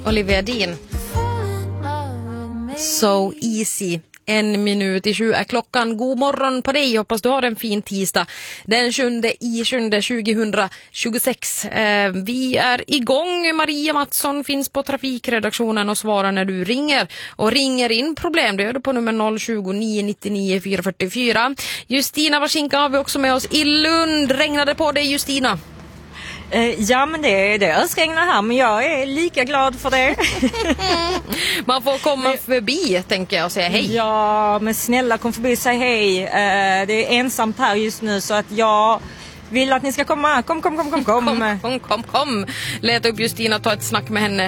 Olivia Dean. So easy. 1:01 är klockan. God morgon på dig. Hoppas du har en fin tisdag. Den 7/7/2026. Vi är igång. Maria Mattsson finns på trafikredaktionen och svarar när du ringer. Och ringer in problem, det gör du på nummer 020 99 444. Justina Warsinka har vi också med oss i Lund. Regnade på dig, Justina? Ja, men det ösregnar här, men jag är lika glad för det. Man får komma förbi, tänker jag, och säga hej. Ja, men snälla kom förbi och säg hej. Det är ensamt här just nu, så att jag vill att ni ska komma. Kom. Kom. Leta upp Justina, ta ett snack med henne.